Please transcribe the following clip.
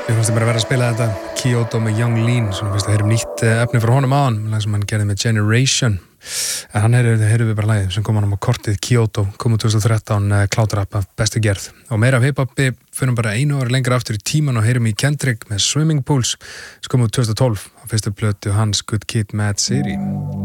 Við fannst bara að vera að spila þetta Kyoto með Young Lean, svona fyrst að heyrum nýtt efni frá honum áðan, lag sem hann gerði með Generation. En hann heyrðum við bara lagið sem kom hann á kortið Kyoto, kom úr 2013, Cloudrap af bestu gerð. Og meira af hip-hopi, fyrir bara einu ári lengra aftur í tíman og heyrum í Kendrick með Swimming Pools, sem kom úr 2012 á fyrstu plötu hans Good Kid, Mad City.